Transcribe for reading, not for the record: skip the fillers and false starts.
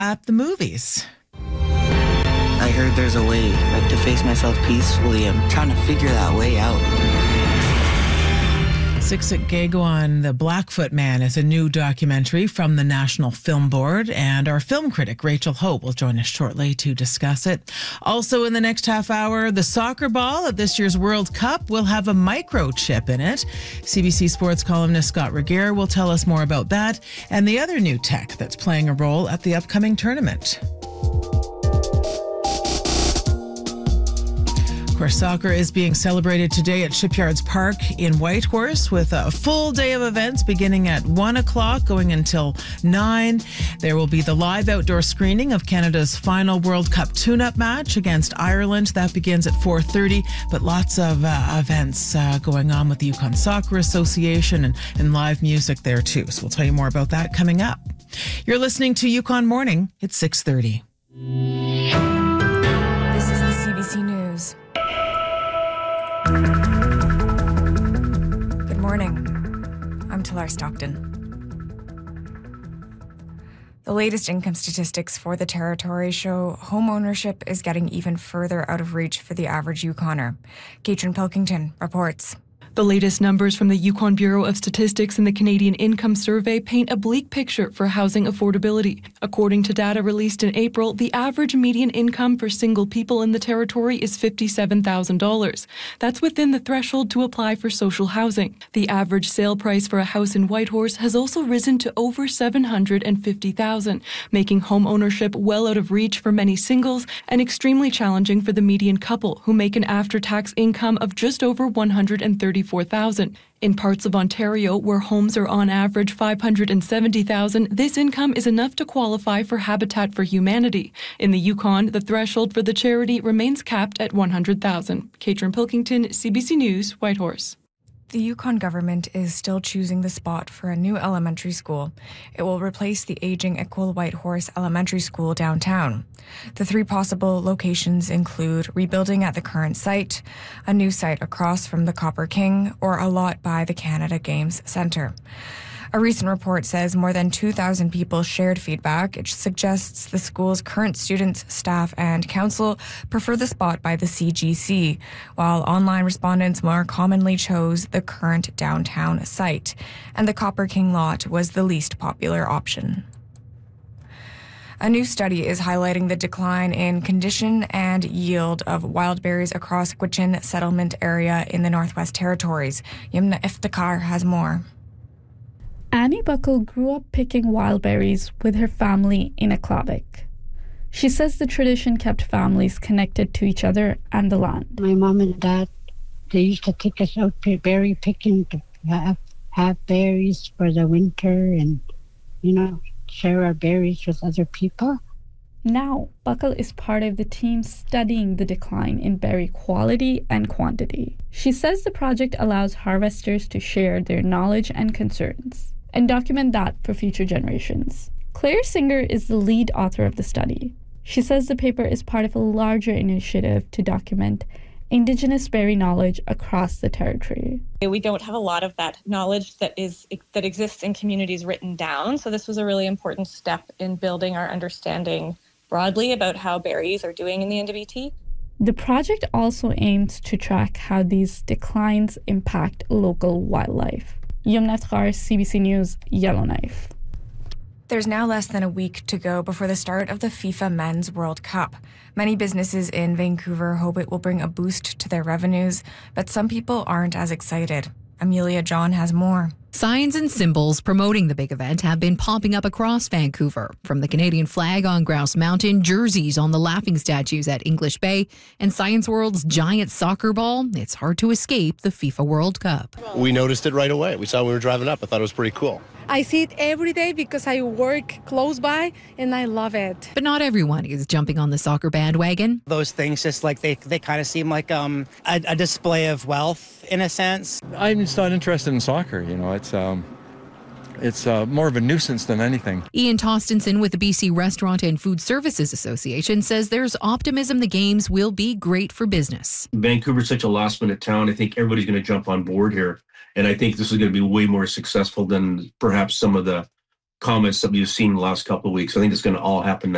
at the movies. I heard there's a way to face myself peacefully. I'm trying to figure that way out. Siksik Gagwan, The Blackfoot Man, is a new documentary from the National Film Board, and our film critic Rachel Hope will join us shortly to discuss it. Also in the next half hour, the soccer ball at this year's World Cup will have a microchip in it. CBC Sports columnist Scott Regehr will tell us more about that and the other new tech that's playing a role at the upcoming tournament. Where soccer is being celebrated today at Shipyards Park in Whitehorse with a full day of events beginning at 1 o'clock going until 9. There will be the live outdoor screening of Canada's final World Cup tune-up match against Ireland. That begins at 4:30, but lots of events going on with the Yukon Soccer Association and live music there too. So we'll tell you more about that coming up. You're listening to Yukon Morning. It's 6:30. This is the CBC News. Good morning. I'm Talar Stockton. The latest income statistics for the territory show home ownership is getting even further out of reach for the average Yukoner. Katrin Pilkington reports. The latest numbers from the Yukon Bureau of Statistics and the Canadian Income Survey paint a bleak picture for housing affordability. According to data released in April, the average median income for single people in the territory is $57,000. That's within the threshold to apply for social housing. The average sale price for a house in Whitehorse has also risen to over $750,000, making home ownership well out of reach for many singles and extremely challenging for the median couple, who make an after-tax income of just over $134,000. In parts of Ontario, where homes are on average $570,000, this income is enough to qualify for Habitat for Humanity. In the Yukon, the threshold for the charity remains capped at $100,000. Katrin Pilkington, CBC News, Whitehorse. The Yukon government is still choosing the spot for a new elementary school. It will replace the aging Equal Whitehorse Elementary School downtown. The three possible locations include rebuilding at the current site, a new site across from the Copper King, or a lot by the Canada Games Centre. A recent report says more than 2,000 people shared feedback. It suggests the school's current students, staff, and council prefer the spot by the CGC, while online respondents more commonly chose the current downtown site, and the Copper King lot was the least popular option. A new study is highlighting the decline in condition and yield of wild berries across Gwich'in settlement area in the Northwest Territories. Yumna Iftikhar has more. Annie Buckle grew up picking wild berries with her family in Aklavik. She says the tradition kept families connected to each other and the land. My mom and dad, they used to take us out berry picking to have berries for the winter and, share our berries with other people. Now, Buckle is part of the team studying the decline in berry quality and quantity. She says the project allows harvesters to share their knowledge and concerns and document that for future generations. Claire Singer is the lead author of the study. She says the paper is part of a larger initiative to document Indigenous berry knowledge across the territory. We don't have a lot of that knowledge that exists in communities written down, so this was a really important step in building our understanding broadly about how berries are doing in the NWT. The project also aims to track how these declines impact local wildlife. Yumna Iftikhar, CBC News, Yellowknife. There's now less than a week to go before the start of the FIFA Men's World Cup. Many businesses in Vancouver hope it will bring a boost to their revenues, but some people aren't as excited. Amelia John has more. Signs and symbols promoting the big event have been popping up across Vancouver, from the Canadian flag on Grouse Mountain, jerseys on the laughing statues at English Bay, and Science World's giant soccer ball. It's hard to escape the FIFA World Cup. We noticed it right away. We saw it when we were driving up. I thought it was pretty cool. I see it every day because I work close by and I love it. But not everyone is jumping on the soccer bandwagon. Those things just like they kind of seem like a display of wealth in a sense. I'm just not interested in soccer, It's more of a nuisance than anything. Ian Tostenson with the BC Restaurant and Food Services Association says there's optimism the games will be great for business. Vancouver's such a last-minute town. I think everybody's going to jump on board here. And I think this is going to be way more successful than perhaps some of the comments that we've seen the last couple of weeks. I think it's going to all happen